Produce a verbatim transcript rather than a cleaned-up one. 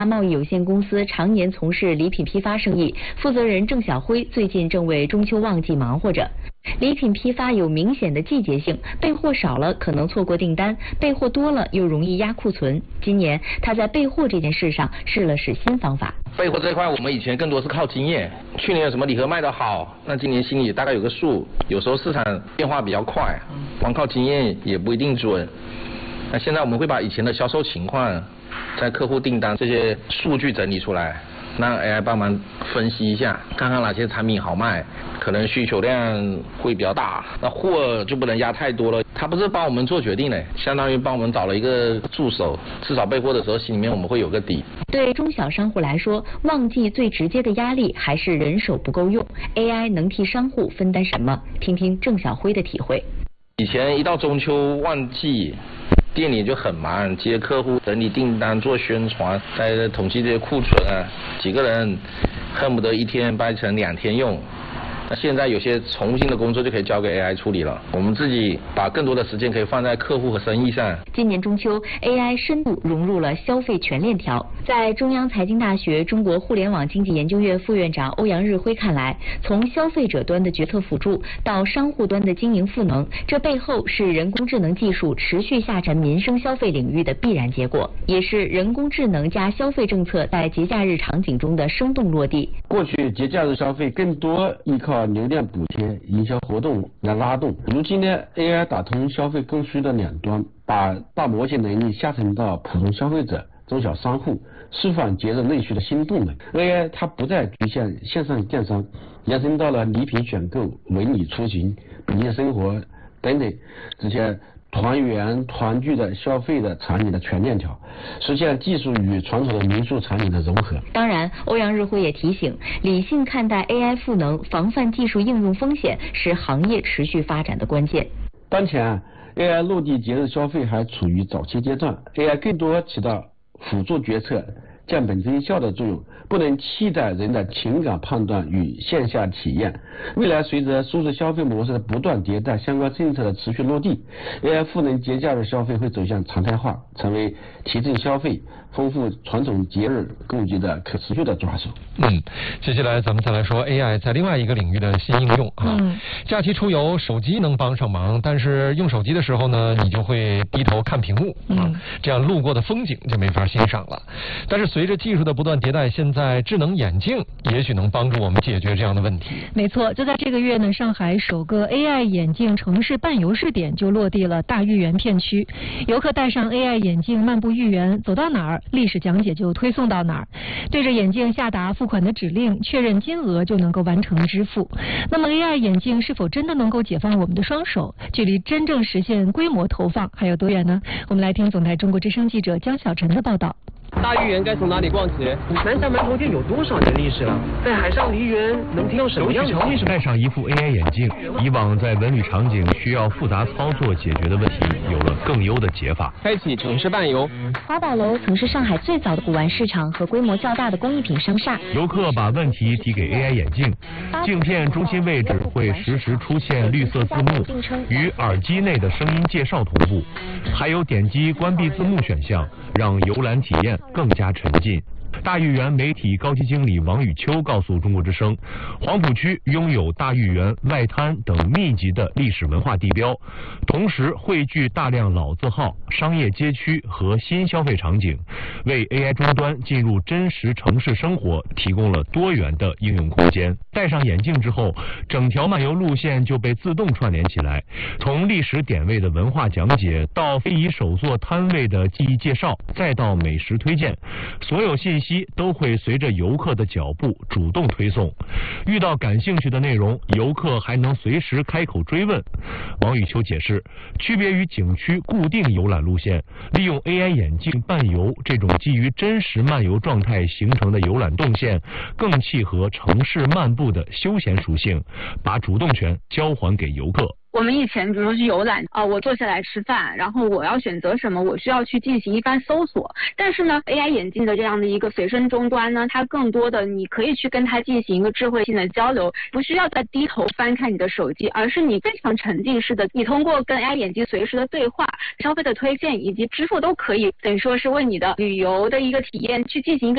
贸易有限公司常年从事礼品批发生意，负责人郑晓辉最近正为中秋旺季忙活着。礼品批发有明显的季节性，备货少了可能错过订单，备货多了又容易压库存。今年他在备货这件事上试了试新方法。 备货这一块，我们以前更多是靠经验。去年有什么礼盒卖得好，那今年心里大概有个数。有时候市场变化比较快，光靠经验也不一定准。那现在我们会把以前的销售情况、在客户订单这些数据整理出来，让 A I 帮忙分析一下，看看哪些产品好卖，可能需求量会比较大，那货就不能压太多了。他不是帮我们做决定的，相当于帮我们找了一个助手，至少备货的时候心里面我们会有个底。 对中小商户来说，旺季最直接的压力还是人手不够用。A I 能替商户分担什么？听听郑晓辉的体会。 以前一到中秋旺季，店里就很忙，接客户、整理订单、做宣传，再统计这些库存啊，几个人恨不得一天掰成两天用。那现在有些重新的工作就可以交给 A I 处理了，我们自己把更多的时间可以放在客户和生意上。 今年中秋 ，A I 深度融入了消费全链条。在中央财经大学中国互联网经济研究院副院长欧阳日辉看来，从消费者端的决策辅助到商户端的经营赋能，这背后是人工智能技术持续下沉民生消费领域的必然结果，也是人工智能加消费政策在节假日场景中的生动落地。 过去节假日消费更多依靠流量补贴、营销活动来拉动，如今呢 ，A I 打通消费供需的两端，把大模型能力下沉到普通消费者、中小商户，释放节日内需的新动能。A I 它不再局限线上电商，延伸到了礼品选购、文旅出行、本地生活等等这些团圆团聚的消费的场景的全链条，实现技术与传统的民宿场景的融合。 当然，欧阳日辉也提醒，理性看待 A I 赋能，防范技术应用风险，是行业持续发展的关键。 当前 A I 落地节日消费还处于早期阶段 ，A I 更多起到辅助决策、降本增效的作用，不能替代人的情感判断与线下体验。未来随着数字消费模式的不断迭代，相关政策的持续落地 ，A I 赋能节假日消费会走向常态化，成为提振消费、丰富传统节日购物的可持续的抓手。 嗯，接下来咱们再来说 A I 在另外一个领域的新应用啊。嗯，假期出游，手机能帮上忙，但是用手机的时候呢，你就会低头看屏幕啊，嗯、这样路过的风景就没法欣赏了。但是随着技术的不断迭代，现在智能眼镜也许能帮助我们解决这样的问题。 没错，就在这个月呢，上海首个 A I 眼镜城市伴游试点就落地了大豫园片区。游客戴上 A I 眼镜漫步豫园，走到哪儿，历史讲解就推送到哪儿，对着眼镜下达付款的指令，确认金额就能够完成支付。那么 A I 眼镜是否真的能够解放我们的双手？距离真正实现规模投放还有多远呢？我们来听总台中国之声记者江小晨的报道。 大豫园该从哪里逛起？南翔馒头店有多少年历史了？在海上梨园能听到什么样的历史？ 戴上一副 A I 眼镜，以往在文旅场景需要复杂操作解决的问题，有了更优的解法。 开启城市伴游。 华宝楼曾是上海最早的古玩市场和规模较大的工艺品商厦。 游客把问题提给 A I 眼镜，镜片中心位置会实时出现绿色字幕，与耳机内的声音介绍同步，还有点击关闭字幕选项，让游览体验更加沉浸。大豫园媒体高级经理王宇秋告诉中国之声，黄浦区拥有大豫园、外滩等密集的历史文化地标，同时汇聚大量老字号、商业街区和新消费场景，为 A I 终端进入真实城市生活提供了多元的应用空间。戴上眼镜之后，整条漫游路线就被自动串联起来，从历史点位的文化讲解到非遗手作摊位的技艺介绍，再到美食推荐，所有信息都会随着游客的脚步主动推送。遇到感兴趣的内容，游客还能随时开口追问。王宇秋解释，区别于景区固定游览路线，利用 A I 眼镜伴游这种基于真实漫游状态形成的游览动线，更契合城市漫步的休闲属性，把主动权交还给游客。 我们以前比如说去游览啊、呃，我坐下来吃饭，然后我要选择什么，我需要去进行一番搜索。但是呢 ，A I 眼镜的这样的一个随身终端呢，它更多的你可以去跟它进行一个智慧性的交流，不需要再低头翻看你的手机，而是你非常沉浸式的，你通过跟 A I 眼镜随时的对话、消费的推荐以及支付都可以，等于说是为你的旅游的一个体验去进行一个